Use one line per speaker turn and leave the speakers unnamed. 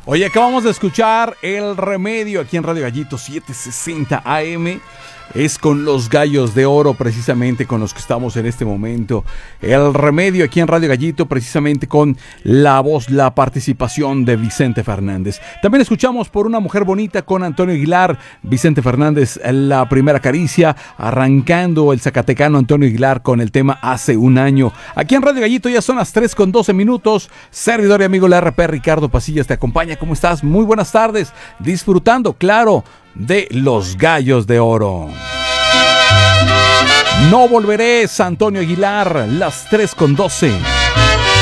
Oye, acabamos de escuchar El Remedio aquí en Radio Gallito 760 AM. Es con los Gallos de Oro, precisamente con los que estamos en este momento. El Remedio aquí en Radio Gallito, precisamente con la voz, la participación de Vicente Fernández. También escuchamos Por una mujer bonita con Antonio Aguilar, Vicente Fernández, La primera caricia, arrancando el zacatecano Antonio Aguilar con el tema Hace un año. Aquí en Radio Gallito ya son las 3:12. Servidor y amigo la RP Ricardo Pasillas te acompaña. ¿Cómo estás? Muy buenas tardes. Disfrutando, claro, de los Gallos de Oro. No volveré, Antonio Aguilar, las 3:12.